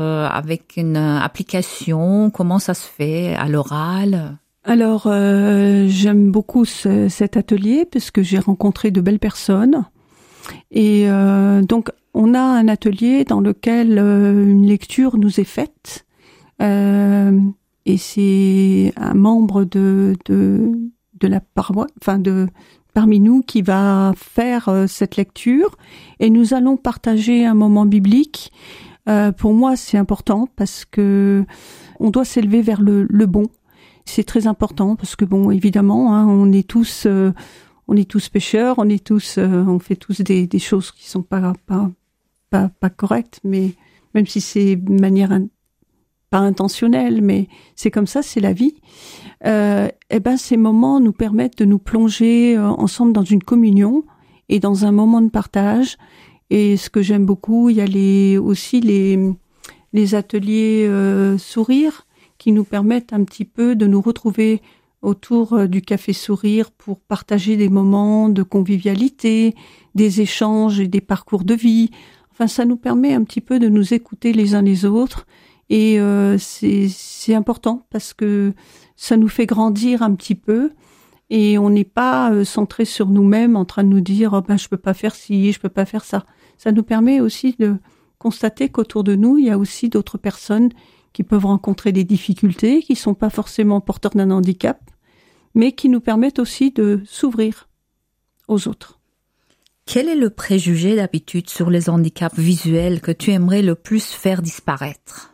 avec une application? Comment ça se fait à l'oral? Alors, j'aime beaucoup cet atelier parce que j'ai rencontré de belles personnes. Et donc, on a un atelier dans lequel une lecture nous est faite. Et c'est un membre de la paroisse, parmi nous qui va faire cette lecture. Et nous allons partager un moment biblique. Pour moi, c'est important parce que on doit s'élever vers le bon. C'est très important parce que bon, évidemment, hein, on est tous pécheurs, on fait tous des choses qui sont pas correctes, mais même si c'est de manière pas intentionnelle, mais c'est comme ça, c'est la vie. Ces moments nous permettent de nous plonger ensemble dans une communion et dans un moment de partage. Et ce que j'aime beaucoup, il y a aussi les ateliers sourire, qui nous permettent un petit peu de nous retrouver autour du café sourire pour partager des moments de convivialité, des échanges et des parcours de vie. Enfin, ça nous permet un petit peu de nous écouter les uns les autres et c'est important parce que ça nous fait grandir un petit peu et on n'est pas centré sur nous-mêmes en train de nous dire je peux pas faire ci, je peux pas faire ça. Ça nous permet aussi de constater qu'autour de nous, il y a aussi d'autres personnes qui peuvent rencontrer des difficultés, qui sont pas forcément porteurs d'un handicap, mais qui nous permettent aussi de s'ouvrir aux autres. Quel est le préjugé d'habitude sur les handicaps visuels que tu aimerais le plus faire disparaître?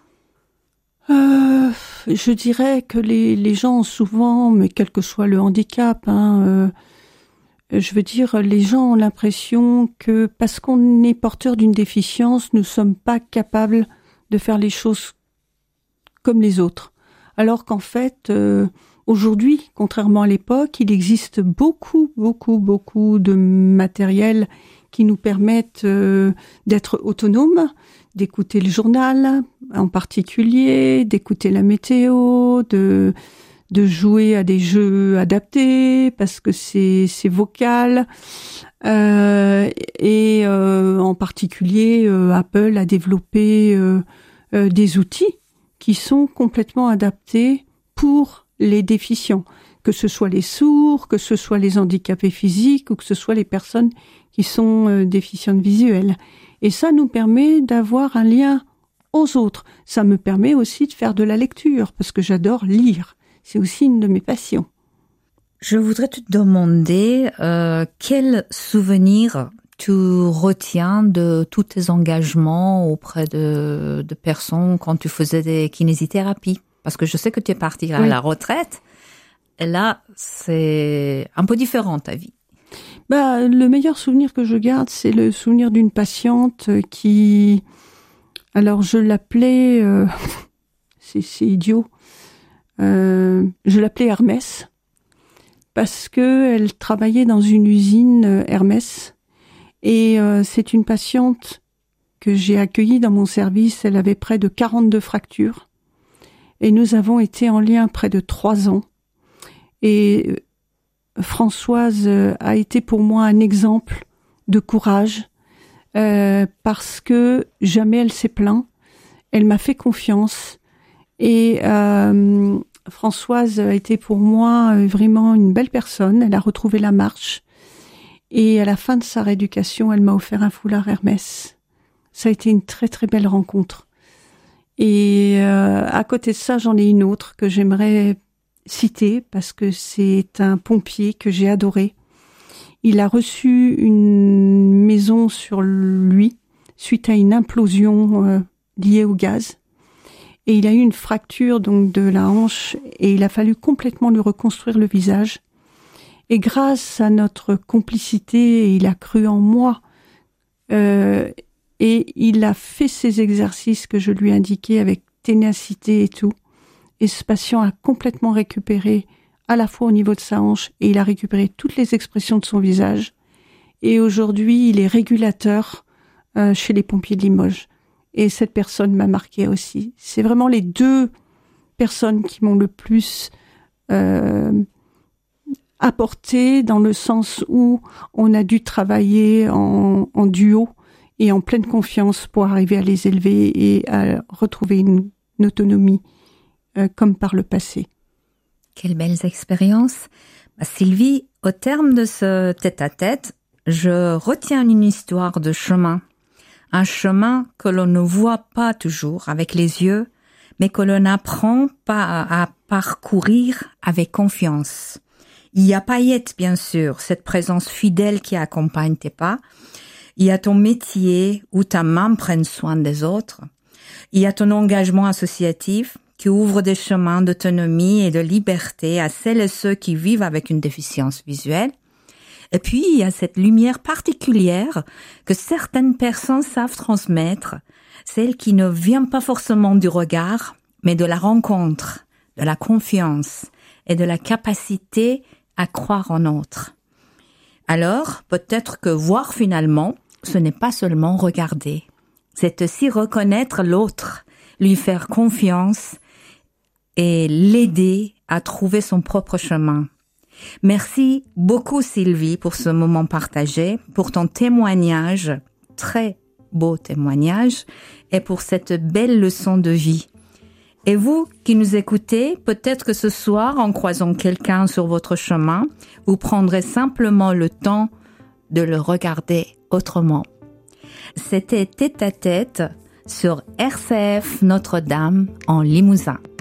Je dirais que les gens ont souvent, mais quel que soit le handicap, les gens ont l'impression que parce qu'on est porteur d'une déficience, nous sommes pas capables de faire les choses comme les autres. Alors qu'en fait, aujourd'hui, contrairement à l'époque, il existe beaucoup de matériel qui nous permettent d'être autonomes, d'écouter le journal en particulier, d'écouter la météo, de jouer à des jeux adaptés parce que c'est vocal. En particulier, Apple a développé des outils qui sont complètement adaptés pour les déficients, que ce soit les sourds, que ce soit les handicapés physiques ou que ce soit les personnes qui sont déficientes visuelles. Et ça nous permet d'avoir un lien aux autres. Ça me permet aussi de faire de la lecture parce que j'adore lire. C'est aussi une de mes passions. Je voudrais te demander quel souvenir tu retiens de tous tes engagements auprès de personnes quand tu faisais des kinésithérapies? Parce que je sais que tu es partie à la retraite. Et là, c'est un peu différent ta vie. Le meilleur souvenir que je garde, c'est le souvenir d'une patiente qui... Alors, je l'appelais... c'est idiot. Je l'appelais Hermès parce que elle travaillait dans une usine Hermès. Et c'est une patiente que j'ai accueillie dans mon service. Elle avait près de 42 fractures. Et nous avons été en lien près de 3 ans. Et Françoise a été pour moi un exemple de courage parce que jamais elle s'est plainte. Elle m'a fait confiance. Et Françoise a été pour moi vraiment une belle personne. Elle a retrouvé la marche. Et à la fin de sa rééducation, elle m'a offert un foulard Hermès. Ça a été une très très belle rencontre. Et à côté de ça, j'en ai une autre que j'aimerais citer parce que c'est un pompier que j'ai adoré. Il a reçu une maison sur lui suite à une implosion liée au gaz. Et il a eu une fracture donc de la hanche et il a fallu complètement lui reconstruire le visage. Et grâce à notre complicité, il a cru en moi et il a fait ces exercices que je lui indiquais avec ténacité et tout. Et ce patient a complètement récupéré à la fois au niveau de sa hanche et il a récupéré toutes les expressions de son visage. Et aujourd'hui, il est régulateur chez les pompiers de Limoges. Et cette personne m'a marqué aussi. C'est vraiment les 2 personnes qui m'ont le plus apporté dans le sens où on a dû travailler en duo et en pleine confiance pour arriver à les élever et à retrouver une autonomie comme par le passé. Quelles belles expériences. Sylvie, au terme de ce tête-à-tête, je retiens une histoire de chemin. Un chemin que l'on ne voit pas toujours avec les yeux, mais que l'on apprend à parcourir avec confiance. Il y a Paillette, bien sûr, cette présence fidèle qui accompagne tes pas. Il y a ton métier où ta main prenne soin des autres. Il y a ton engagement associatif qui ouvre des chemins d'autonomie et de liberté à celles et ceux qui vivent avec une déficience visuelle. Et puis, il y a cette lumière particulière que certaines personnes savent transmettre, celle qui ne vient pas forcément du regard, mais de la rencontre, de la confiance et de la capacité à croire en autre. Alors, peut-être que voir finalement, ce n'est pas seulement regarder. C'est aussi reconnaître l'autre, lui faire confiance et l'aider à trouver son propre chemin. Merci beaucoup Sylvie pour ce moment partagé, pour ton témoignage, très beau témoignage, et pour cette belle leçon de vie. Et vous qui nous écoutez, peut-être que ce soir, en croisant quelqu'un sur votre chemin, vous prendrez simplement le temps de le regarder autrement. C'était Tête à Tête sur RCF Notre-Dame en Limousin.